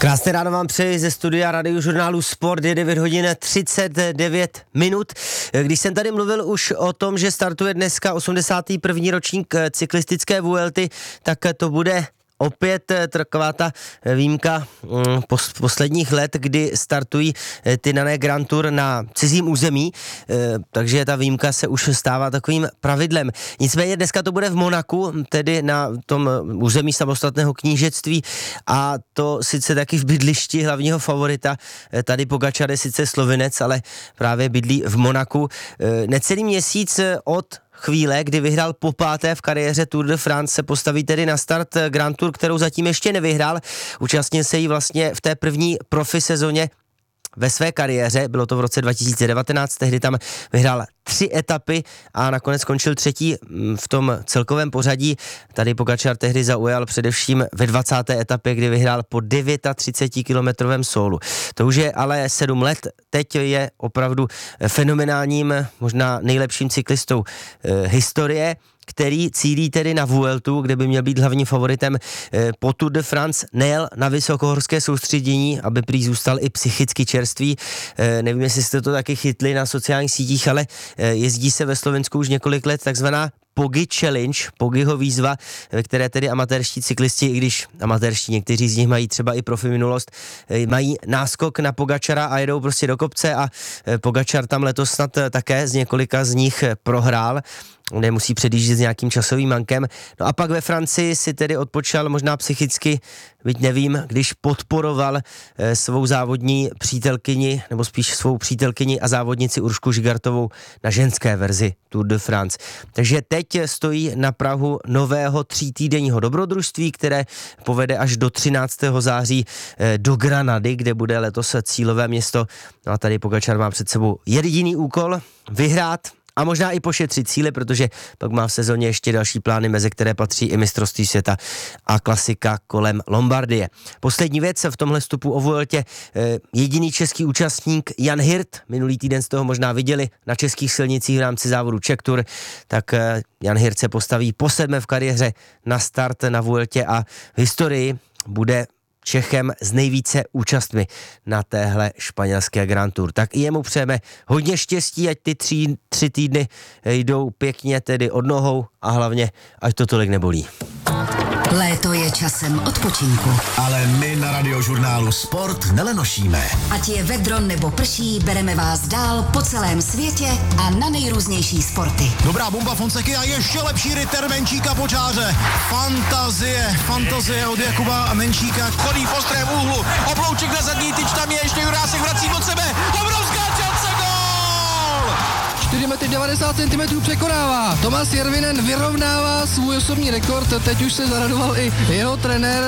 Krásné ráno vám přeji ze studia Radiožurnálu Sport, je 9 hodin 39 minut. Když jsem tady mluvil už o tom, že startuje dneska 81. ročník cyklistické Vuelty, tak to bude opět taková ta výjimka posledních let, kdy startují ty dané Grand Tour na cizím území, takže ta výjimka se už stává takovým pravidlem. Nicméně dneska to bude v Monaku, tedy na tom území samostatného knížectví, a to sice taky v bydlišti hlavního favorita. Tady Pogačar je sice Slovinec, ale právě bydlí v Monaku. Necelý měsíc od chvíle, kdy vyhrál popáté v kariéře Tour de France, se postaví tedy na start Grand Tour, kterou zatím ještě nevyhrál. Účastnil se jí vlastně v té první profi sezóně ve své kariéře, bylo to v roce 2019, tehdy tam vyhrál 3 etapy a nakonec skončil 3. v tom celkovém pořadí. Tady Pogačar tehdy zaujal především ve 20. etapě, kdy vyhrál po 39-kilometrovém sólu. To už je ale 7 let, teď je opravdu fenomenálním, možná nejlepším cyklistou historie, který cílí tedy na Vueltu, kde by měl být hlavním favoritem. Po Tour de France nejel na vysokohorské soustředění, aby prý zůstal i psychicky čerstvý. Nevím, jestli jste to taky chytli na sociálních sítích, ale jezdí se ve Slovensku už několik let takzvaná Pogi Challenge, Pogiho výzva, ve které tedy amatérští cyklisti, i když amatérští, někteří z nich mají třeba i profi minulost, mají náskok na Pogačara a jedou prostě do kopce, a Pogačar tam letos snad také z několika z nich prohrál. Nemusí předjíždět s nějakým časovým mankem. No a pak ve Francii si tedy odpočal možná psychicky, byť nevím, když podporoval svou závodní přítelkyni, nebo spíš svou přítelkyni a závodnici Uršku Žigartovou na ženské verzi Tour de France. Takže teď stojí na prahu nového 3týdenního dobrodružství, které povede až do 13. září do Granady, kde bude letos cílové město. No a tady Pogačar má před sebou jediný úkol: vyhrát a možná i pošetřit síly, protože pak má v sezóně ještě další plány, mezi které patří i mistrovství světa a klasika kolem Lombardie. Poslední věc v tomhle vstupu o Vueltě, jediný český účastník Jan Hirt, minulý týden z toho možná viděli na českých silnicích v rámci závodu Czech Tour, tak Jan Hirt se postaví po 7. v kariéře na start na Vueltě a v historii bude Čechem s nejvíce účastmi na téhle španělské Grand Tour. Tak i jemu přejeme hodně štěstí, ať ty 3 týdny jdou pěkně tedy od nohou a hlavně, ať to tolik nebolí. Léto je časem odpočinku. Ale my na Radiožurnálu Sport nelenošíme. Ať je vedro nebo prší, bereme vás dál po celém světě a na nejrůznější sporty. Dobrá bomba Fonseky a ještě lepší rytter Menčíka po čáře. Fantazie od Jakuba Menčíka. Chodí v ostrém úhlu, oblouček na zadní tyč, tam je ještě Jurásek, vrací od sebe. Obrovská šance, gól! 4,90 cm překonává. Tomáš Järvinen vyrovnává svůj osobní rekord, teď už se zaradoval i jeho trenér.